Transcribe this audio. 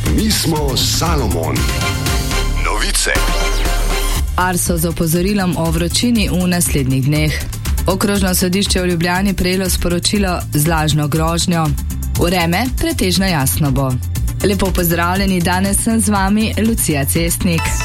Mi smo Salomon. Novice. Arso z opozorilom o vročini v naslednjih dneh. Okrožno sodišče v Ljubljani prejelo sporočilo z lažno grožnjo. Vreme pretežno jasno bo. Lepo pozdravljeni, danes sem z vami Lucija Cestnik.